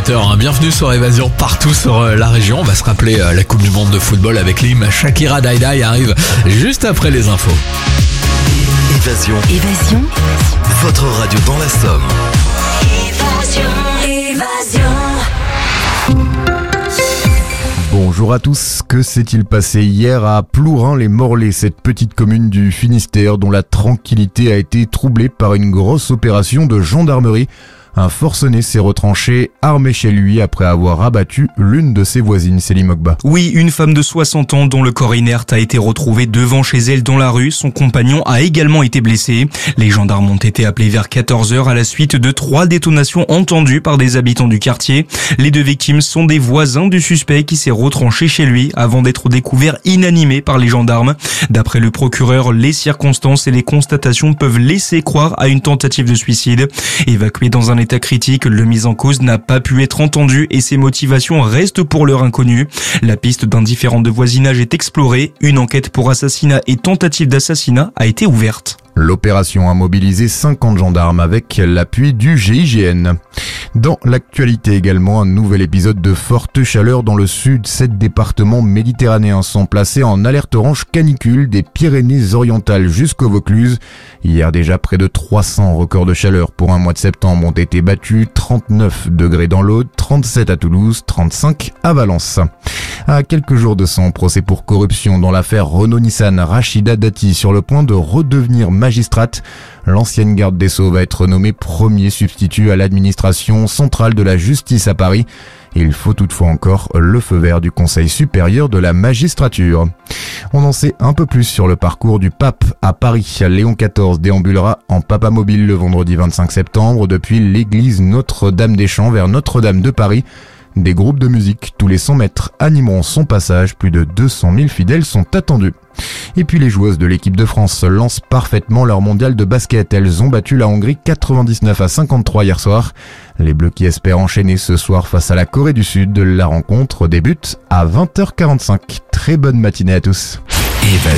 17h, bienvenue sur Évasion partout sur la région. On va se rappeler la Coupe du Monde de football avec l'hymne Shakira Daïdaï arrive juste après les infos. Évasion. Votre radio dans la Somme. Évasion. Bonjour à tous, que s'est-il passé hier à Plourin-les-Morlaix, cette petite commune du Finistère dont la tranquillité a été troublée par une grosse opération de gendarmerie. Un forcené s'est retranché, armé chez lui, après avoir abattu l'une de ses voisines, Céline Mogba. Oui, une femme de 60 ans dont le corps inerte a été retrouvé devant chez elle dans la rue. Son compagnon a également été blessé. Les gendarmes ont été appelés vers 14h à la suite de 3 détonations entendues par des habitants du quartier. Les 2 victimes sont des voisins du suspect qui s'est retranché chez lui avant d'être découvert inanimé par les gendarmes. D'après le procureur, les circonstances et les constatations peuvent laisser croire à une tentative de suicide. Évacué dans un état critique, le mis en cause n'a pas pu être entendu et ses motivations restent pour l'heure inconnues. La piste d'un différend de voisinage est explorée. Une enquête pour assassinat et tentative d'assassinat a été ouverte. L'opération a mobilisé 50 gendarmes avec l'appui du GIGN. Dans l'actualité également, un nouvel épisode de forte chaleur dans le sud. 7 départements méditerranéens sont placés en alerte orange canicule des Pyrénées-Orientales jusqu'au Vaucluse. Hier déjà, près de 300 records de chaleur pour un mois de septembre ont été battus. 39 degrés dans l'Aude, 37 à Toulouse, 35 à Valence. À quelques jours de son procès pour corruption dans l'affaire Renault-Nissan, Rachida Dati sur le point de redevenir magistrate. L'ancienne garde des Sceaux va être nommée premier substitut à l'administration centrale de la justice à Paris. Il faut toutefois encore le feu vert du Conseil supérieur de la magistrature. On en sait un peu plus sur le parcours du pape à Paris. Léon XIV déambulera en papamobile le vendredi 25 septembre depuis l'église Notre-Dame-des-Champs vers Notre-Dame de Paris. Des groupes de musique tous les 100 mètres animeront son passage. Plus de 200 000 fidèles sont attendus. Et puis les joueuses de l'équipe de France lancent parfaitement leur mondial de basket. Elles ont battu la Hongrie 99-53 hier soir. Les Bleus qui espèrent enchaîner ce soir face à la Corée du Sud. La rencontre débute à 20h45. Très bonne matinée à tous. Évasion.